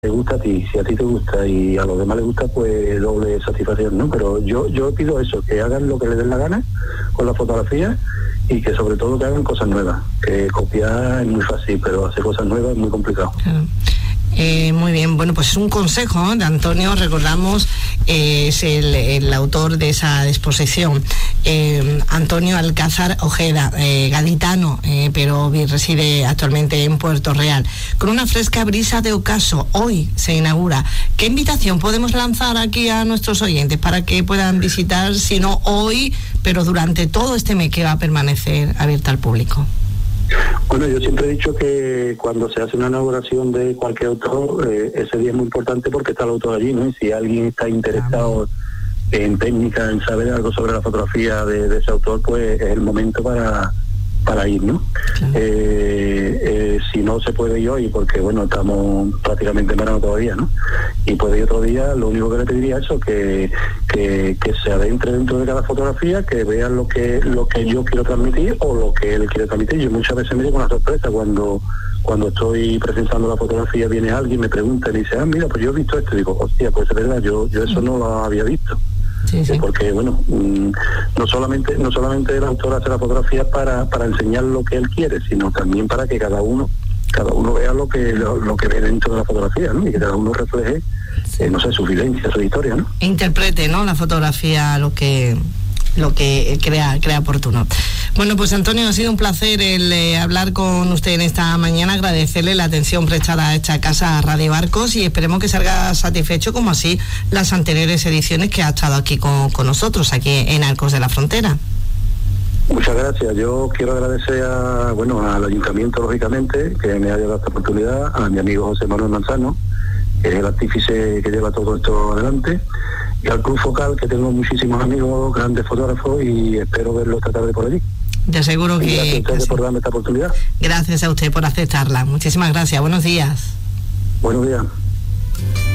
te gusta a ti, si a ti te gusta y a los demás les gusta, pues doble satisfacción, ¿no? Pero yo pido eso, que hagan lo que les den la gana con la fotografía y que sobre todo que hagan cosas nuevas, que copiar es muy fácil, pero hacer cosas nuevas es muy complicado. Claro. Muy bien, bueno, pues es un consejo de Antonio, recordamos, es el autor de esa exposición, Antonio Alcázar Ojeda, gaditano, pero reside actualmente en Puerto Real, con una fresca brisa de ocaso. Hoy se inaugura. ¿Qué invitación podemos lanzar aquí a nuestros oyentes para que puedan visitar, si no hoy, pero durante todo este mes que va a permanecer abierta al público? Bueno, yo siempre he dicho que cuando se hace una inauguración de cualquier autor, ese día es muy importante porque está el autor allí, ¿no? Y si alguien está interesado en técnica, en saber algo sobre la fotografía de ese autor, pues es el momento para ir, ¿no? Si no se puede ir hoy, porque bueno, estamos prácticamente en verano todavía, ¿no? Y puede ir otro día, lo único que le pediría es eso, que se adentre dentro de cada fotografía, que vean lo que yo quiero transmitir o lo que él quiere transmitir. Yo muchas veces me llevo una sorpresa cuando estoy presentando la fotografía, viene alguien, me pregunta y me dice, mira, pues yo he visto esto, y digo, hostia, pues es verdad, yo eso no lo había visto. Sí. Porque bueno, no solamente el autor hace la fotografía para enseñar lo que él quiere, sino también para que cada uno vea lo que ve dentro de la fotografía, ¿no? Y que cada uno refleje, no sé, su vivencia, su historia, ¿no? Interprete, ¿no? La fotografía lo que crea oportuno. Bueno, pues Antonio, ha sido un placer el hablar con usted en esta mañana, agradecerle la atención prestada a esta casa Radio Arcos y esperemos que salga satisfecho como así las anteriores ediciones que ha estado aquí con nosotros, aquí en Arcos de la Frontera. Muchas gracias. Yo quiero agradecer al Ayuntamiento, lógicamente, que me haya dado esta oportunidad, a mi amigo José Manuel Manzano, que es el artífice que lleva todo esto adelante, y al Club Focal, que tengo muchísimos amigos, grandes fotógrafos, y espero verlos esta tarde por allí. Te aseguro que... Gracias a ustedes por darme esta oportunidad. Gracias a usted por aceptarla. Muchísimas gracias. Buenos días. Buenos días.